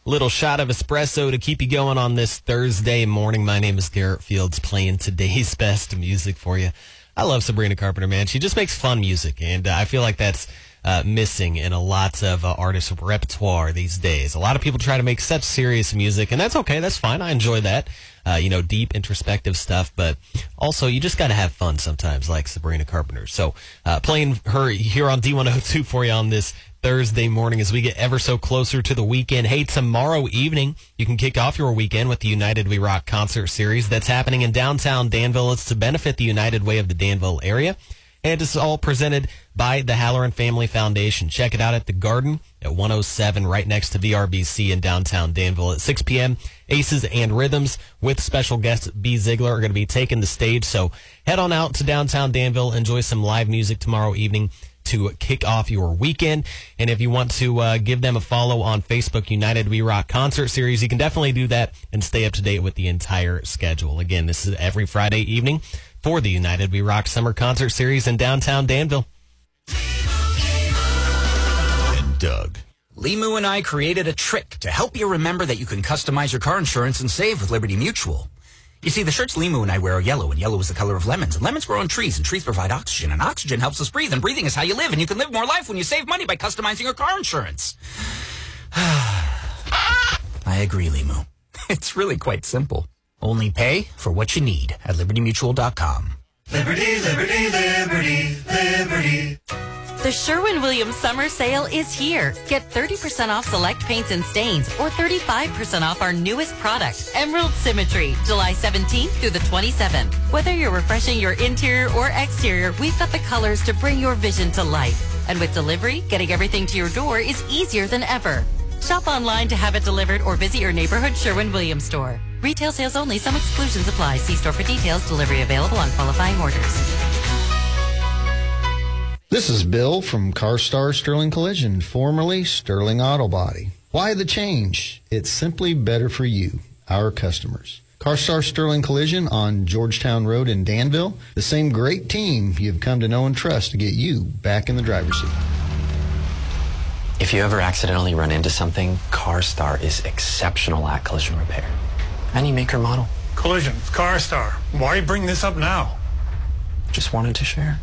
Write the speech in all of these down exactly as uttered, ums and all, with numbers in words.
little shot of espresso to keep you going on this Thursday morning. My name is Garrett Fields, playing today's best music for you. I love Sabrina Carpenter, man. She just makes fun music, and uh, I feel like that's uh, missing in a lot of uh, artists' repertoire these days. A lot of people try to make such serious music, and that's okay. That's fine. I enjoy that. Uh, you know, deep, introspective stuff, but also you just got to have fun sometimes, like Sabrina Carpenter. So uh, playing her here on D one oh two for you on this Thursday morning as we get ever so closer to the weekend. Hey, tomorrow evening, you can kick off your weekend with the United We Rock concert series that's happening in downtown Danville. It's to benefit the United Way of the Danville area, and it's all presented by the Halloran Family Foundation. Check it out at the Garden at one oh seven, right next to V R B C in downtown Danville at six p.m. Aces and Rhythms with special guest B. Ziegler are going to be taking the stage. So head on out to downtown Danville, enjoy some live music tomorrow evening to kick off your weekend. And if you want to uh, give them a follow on Facebook, United We Rock Concert Series, you can definitely do that and stay up to date with the entire schedule. Again, this is every Friday evening for the United We Rock Summer Concert Series in downtown Danville. And Doug. Limu and I created a trick to help you remember that you can customize your car insurance and save with Liberty Mutual. You see, the shirts Limu and I wear are yellow, and yellow is the color of lemons. And lemons grow on trees, and trees provide oxygen, and oxygen helps us breathe, and breathing is how you live, and you can live more life when you save money by customizing your car insurance. I agree, Limu. It's really quite simple. Only pay for what you need at liberty mutual dot com. Liberty, liberty, liberty, liberty. The Sherwin-Williams Summer Sale is here. Get thirty percent off select paints and stains or thirty-five percent off our newest product, Emerald Symmetry, July seventeenth through the twenty-seventh. Whether you're refreshing your interior or exterior, we've got the colors to bring your vision to life. And with delivery, getting everything to your door is easier than ever. Shop online to have it delivered or visit your neighborhood Sherwin-Williams store. Retail sales only. Some exclusions apply. See store for details. Delivery available on qualifying orders. This is Bill from CarStar Sterling Collision, formerly Sterling Auto Body. Why the change? It's simply better for you, our customers. CarStar Sterling Collision on Georgetown Road in Danville, the same great team you've come to know and trust to get you back in the driver's seat. If you ever accidentally run into something, CarStar is exceptional at collision repair. Any make or model. Collision, CarStar. Why bring this up now? Just wanted to share.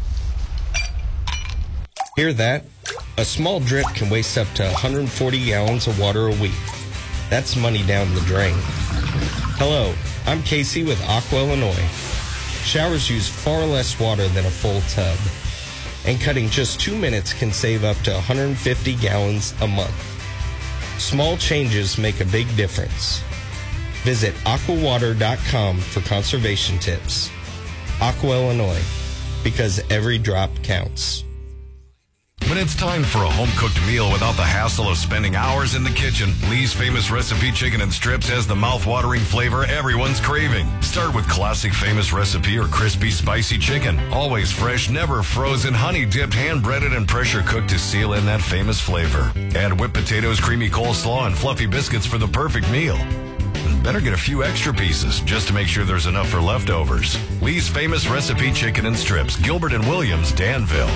Hear that? A small drip can waste up to one hundred forty gallons of water a week. That's money down the drain. Hello, I'm Casey with Aqua Illinois. Showers use far less water than a full tub, and cutting just two minutes can save up to one hundred fifty gallons a month. Small changes make a big difference. Visit aqua water dot com for conservation tips. Aqua Illinois, because every drop counts. When it's time for a home-cooked meal without the hassle of spending hours in the kitchen, Lee's Famous Recipe Chicken and Strips has the mouth-watering flavor everyone's craving. Start with classic Famous Recipe or crispy, spicy chicken. Always fresh, never frozen, honey-dipped, hand-breaded, and pressure-cooked to seal in that famous flavor. Add whipped potatoes, creamy coleslaw, and fluffy biscuits for the perfect meal. Better get a few extra pieces just to make sure there's enough for leftovers. Lee's Famous Recipe Chicken and Strips, Gilbert and Williams, Danville.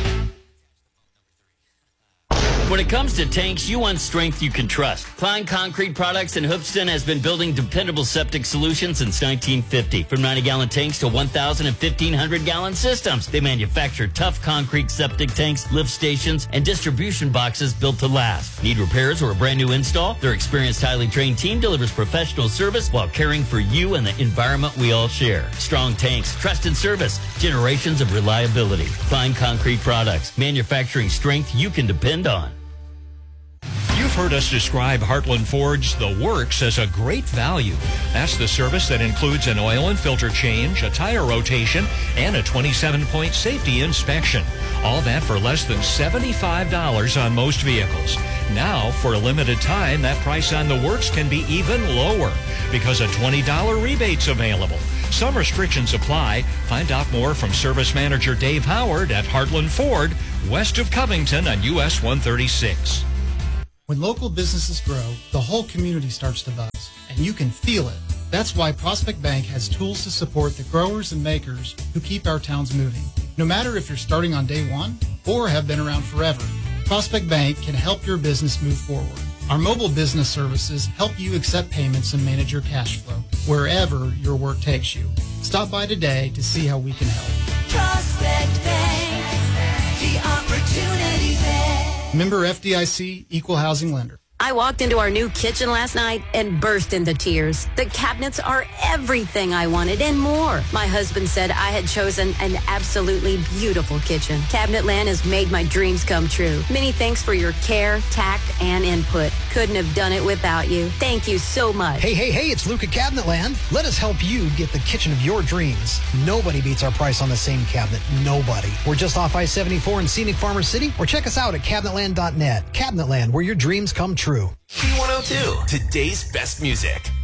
When it comes to tanks, you want strength you can trust. Klein Concrete Products in Hoopston has been building dependable septic solutions since nineteen fifty. From ninety gallon tanks to one thousand and fifteen hundred gallon systems, they manufacture tough concrete septic tanks, lift stations, and distribution boxes built to last. Need repairs or a brand new install? Their experienced, highly trained team delivers professional service while caring for you and the environment we all share. Strong tanks, trusted service, generations of reliability. Klein Concrete Products, manufacturing strength you can depend on. You've heard us describe Heartland Ford's The Works as a great value. That's the service that includes an oil and filter change, a tire rotation, and a twenty-seven point safety inspection. All that for less than seventy-five dollars on most vehicles. Now, for a limited time, that price on The Works can be even lower because a twenty dollar rebate's available. Some restrictions apply. Find out more from Service Manager Dave Howard at Heartland Ford, west of Covington on U S one thirty-six. When local businesses grow, the whole community starts to buzz, and you can feel it. That's why Prospect Bank has tools to support the growers and makers who keep our towns moving. No matter if you're starting on day one or have been around forever, Prospect Bank can help your business move forward. Our mobile business services help you accept payments and manage your cash flow wherever your work takes you. Stop by today to see how we can help. Prospect Bank, the opportunity there. Member F D I C, Equal Housing Lender. I walked into our new kitchen last night and burst into tears. The cabinets are everything I wanted and more. My husband said I had chosen an absolutely beautiful kitchen. Cabinetland has made my dreams come true. Many thanks for your care, tact, and input. Couldn't have done it without you. Thank you so much. Hey, hey, hey, it's Luke at Cabinetland. Let us help you get the kitchen of your dreams. Nobody beats our price on the same cabinet. Nobody. We're just off I seventy-four in scenic Farmer City, or check us out at cabinetland dot net. Cabinetland, where your dreams come true. B one oh two, today's best music.